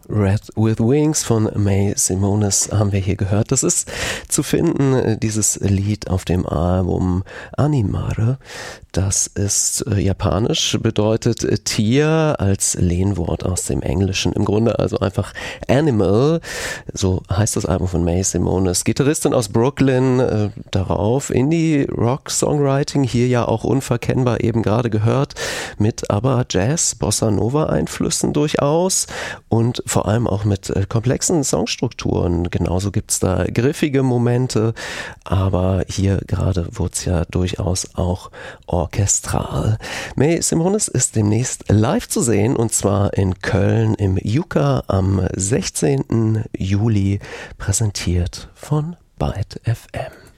Red with Wings von Mae Simonis haben wir hier gehört. Das ist zu finden, dieses Lied auf dem Album Animare. Das ist japanisch, bedeutet Tier als Lehnwort aus dem Englischen. Im Grunde also einfach Animal, so heißt das Album von Mae Simonis. Gitarristin aus Brooklyn, darauf Indie-Rock-Songwriting, hier ja auch unverkennbar eben gerade gehört, mit aber Jazz, Bossa-Nova-Einflüssen durchaus und vor allem auch mit komplexen Songstrukturen. Genauso gibt es da griffige Momente, aber hier gerade wurde es ja durchaus auch orchestral. Mae Simonis ist demnächst live zu sehen und zwar in Köln im Yucca am 16. Juli, präsentiert von Byte FM.